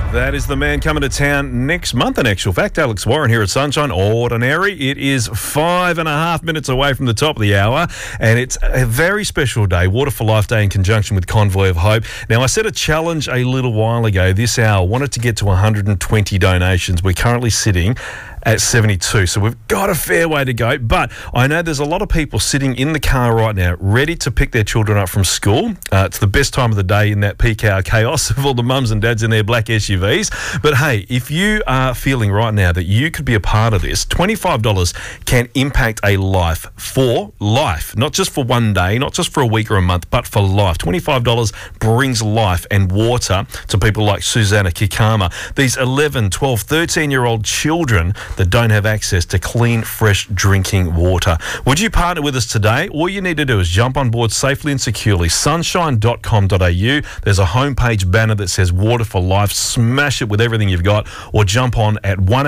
That is the man coming to town next month, in actual fact. Alex Warren here at Sunshine Ordinary. It is 5.5 minutes away from the top of the hour, and it's a very special day, Water for Life Day, in conjunction with Convoy of Hope. Now, I set a challenge a little while ago this hour. Wanted to get to 120 donations. We're currently sitting at 72, so we've got a fair way to go. But I know there's a lot of people sitting in the car right now ready to pick their children up from school. It's the best time of the day in that peak hour chaos of all the mums and dads in their black SUVs. But hey, if you are feeling right now that you could be a part of this, $25 can impact a life, for life, not just for one day, not just for a week or a month, but for life. $25 brings life and water to people like Susanna Kikama, these 11, 12, 13-year-old children that don't have access to clean, fresh drinking water. Would you partner with us today? All you need to do is jump on board safely and securely. Sunshine.com.au. There's a homepage banner that says Water for Life. Smash it with everything you've got, or jump on at 1